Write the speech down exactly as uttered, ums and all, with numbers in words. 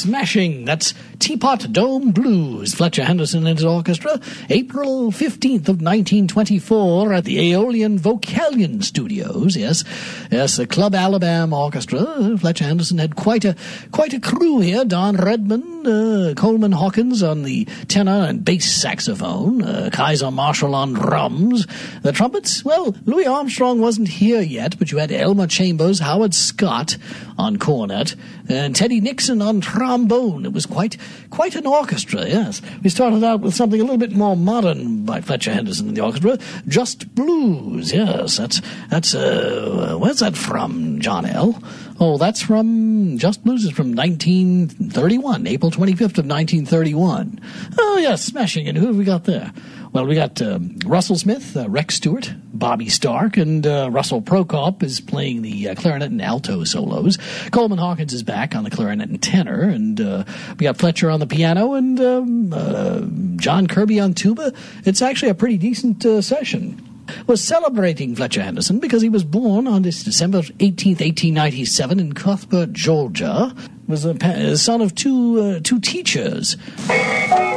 smashing. That's Teapot Dome Blues. Fletcher Henderson and his orchestra. April fifteenth of nineteen twenty-four at the Aeolian Vocalion Studios. Yes, yes, the Club Alabama Orchestra. Fletcher Henderson had quite a quite a crew here. Don Redman, uh, Coleman Hawkins on the tenor and bass saxophone. Uh, Kaiser Marshall on drums. The trumpets, well, Louis Armstrong wasn't here yet, but you had Elmer Chambers, Howard Scott on cornet, and Teddy Nixon on trombone. It was quite quite an orchestra, yes. We started out with something a little bit more modern by Fletcher Henderson in the orchestra. Just Blues, yes. That's, that's uh, where's that from, John L.? Oh, that's from, Just Blues is from nineteen thirty-one, April twenty-fifth of nineteen thirty-one. Oh, yes, smashing it. Who have we got there? Well, we got uh, Russell Smith, uh, Rex Stewart, Bobby Stark, and uh, Russell Prokop is playing the uh, clarinet and alto solos. Coleman Hawkins is back on the clarinet and tenor, and uh, we got Fletcher on the piano and um, uh, John Kirby on tuba. It's actually a pretty decent uh, session. Was celebrating Fletcher Henderson because he was born on this December eighteenth, eighteen ninety-seven in Cuthbert, Georgia. Was a, pa- a son of two uh, two teachers.